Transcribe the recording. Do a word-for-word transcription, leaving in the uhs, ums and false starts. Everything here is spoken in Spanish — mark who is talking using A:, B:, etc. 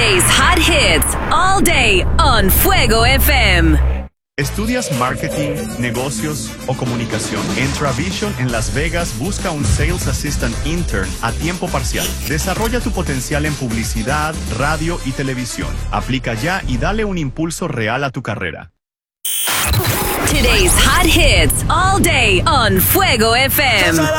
A: Today's hot hits all day on Fuego F M.
B: ¿Estudias marketing, negocios o comunicación? En Travision en Las Vegas busca un Sales Assistant Intern a tiempo parcial. Desarrolla tu potencial en publicidad, radio y televisión. Aplica ya y dale un impulso real a tu carrera.
A: Today's hot hits all day on Fuego F M.